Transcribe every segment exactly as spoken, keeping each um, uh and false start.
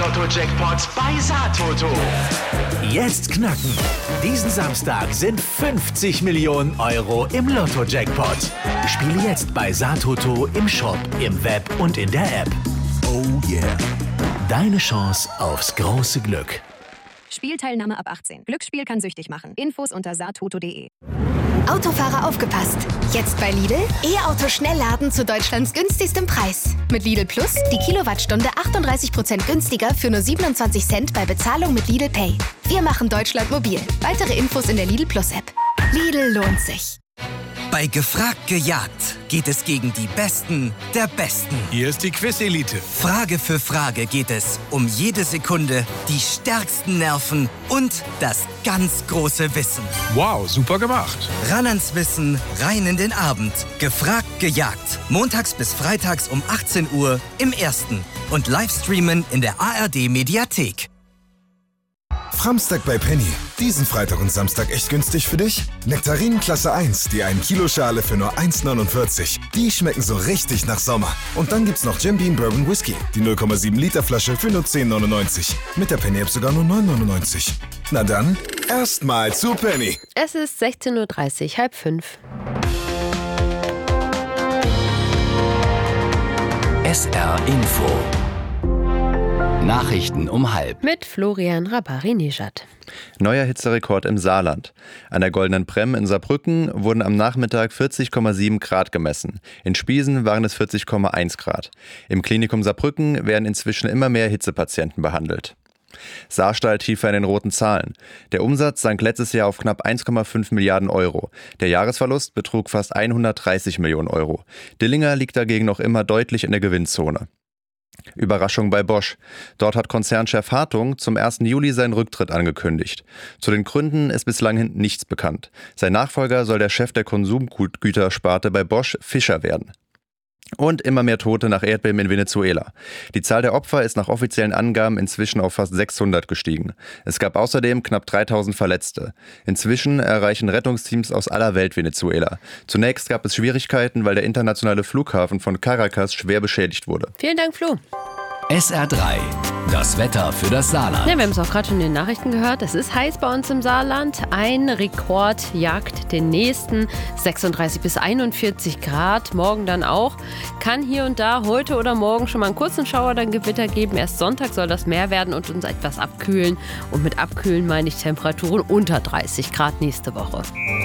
Lotto-Jackpot bei Satoto. Jetzt knacken. Diesen Samstag sind fünfzig Millionen Euro im Lotto-Jackpot. Spiele jetzt bei Satoto im Shop, im Web und in der App. Oh yeah. Deine Chance aufs große Glück. Spielteilnahme ab achtzehn. Glücksspiel kann süchtig machen. Infos unter satoto punkt de. Autofahrer aufgepasst! Jetzt bei Lidl E-Auto-Schnellladen zu Deutschlands günstigstem Preis. Mit Lidl Plus die Kilowattstunde achtunddreißig Prozent günstiger für nur siebenundzwanzig Cent bei Bezahlung mit Lidl Pay. Wir machen Deutschland mobil. Weitere Infos in der Lidl Plus App. Lidl lohnt sich. Bei Gefragt gejagt geht es gegen die Besten der Besten. Hier ist die Quiz-Elite. Frage für Frage geht es um jede Sekunde, die stärksten Nerven und das ganz große Wissen. Wow, super gemacht. Ran ans Wissen, rein in den Abend. Gefragt gejagt. Montags bis freitags um achtzehn Uhr im Ersten. Und Livestreamen in der A R D-Mediathek. Framstag bei Penny. Diesen Freitag und Samstag echt günstig für dich? Nektarinen Klasse eins, die ein Kilo Schale für nur eins neunundvierzig. Die schmecken so richtig nach Sommer. Und dann gibt's noch Jim Beam Bourbon Whisky, die null Komma sieben Liter Flasche für nur zehn neunundneunzig. Mit der Penny App sogar nur neun neunundneunzig. Na dann, erstmal zu Penny. Es ist sechzehn Uhr dreißig, halb fünf. S R Info. Nachrichten um halb. Mit Florian Rabari-Nejad. Neuer Hitzerekord im Saarland. An der Goldenen Prem in Saarbrücken wurden am Nachmittag vierzig Komma sieben Grad gemessen. In Spiesen waren es vierzig Komma eins Grad. Im Klinikum Saarbrücken werden inzwischen immer mehr Hitzepatienten behandelt. Saarstahl tiefer in den roten Zahlen. Der Umsatz sank letztes Jahr auf knapp eins Komma fünf Milliarden Euro. Der Jahresverlust betrug fast hundertdreißig Millionen Euro. Dillinger liegt dagegen noch immer deutlich in der Gewinnzone. Überraschung bei Bosch. Dort hat Konzernchef Hartung zum ersten Juli seinen Rücktritt angekündigt. Zu den Gründen ist bislang nichts bekannt. Sein Nachfolger soll der Chef der Konsumgütersparte bei Bosch, Fischer, werden. Und immer mehr Tote nach Erdbeben in Venezuela. Die Zahl der Opfer ist nach offiziellen Angaben inzwischen auf fast sechshundert gestiegen. Es gab außerdem knapp dreitausend Verletzte. Inzwischen erreichen Rettungsteams aus aller Welt Venezuela. Zunächst gab es Schwierigkeiten, weil der internationale Flughafen von Caracas schwer beschädigt wurde. Vielen Dank, Flo. S R drei. Das Wetter für das Saarland. Ja, wir haben es auch gerade schon in den Nachrichten gehört. Es ist heiß bei uns im Saarland. Ein Rekord jagt den nächsten. sechsunddreißig bis einundvierzig Grad. Morgen dann auch. Kann hier und da heute oder morgen schon mal einen kurzen Schauer, dann Gewitter geben. Erst Sonntag soll das mehr werden und uns etwas abkühlen. Und mit abkühlen meine ich Temperaturen unter dreißig Grad nächste Woche.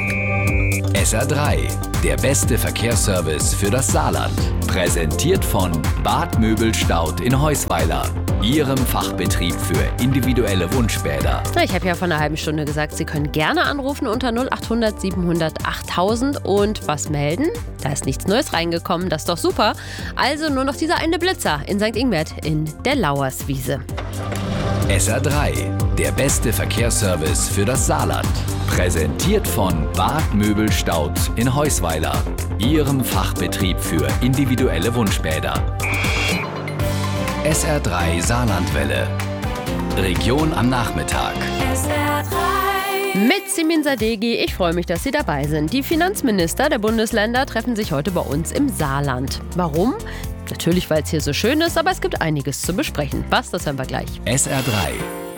S R drei. Der beste Verkehrsservice für das Saarland. Präsentiert von Bad Möbelstaud in Heusweiler. Ihrem Fachbetrieb für individuelle Wunschbäder. Ich habe ja vor einer halben Stunde gesagt, Sie können gerne anrufen unter null acht hundert siebenhundert achttausend und was melden. Da ist nichts Neues reingekommen, das ist doch super. Also nur noch dieser eine Blitzer in Sankt Ingbert in der Lauerswiese. S R drei. Der beste Verkehrsservice für das Saarland. Präsentiert von Bad Möbelstaud in Heusweiler. Ihrem Fachbetrieb für individuelle Wunschbäder. S R drei Saarlandwelle. Region am Nachmittag. S R drei. Mit Simin Sadeghi, ich freue mich, dass Sie dabei sind. Die Finanzminister der Bundesländer treffen sich heute bei uns im Saarland. Warum? Natürlich, weil es hier so schön ist, aber es gibt einiges zu besprechen. Was, das hören wir gleich. S R drei.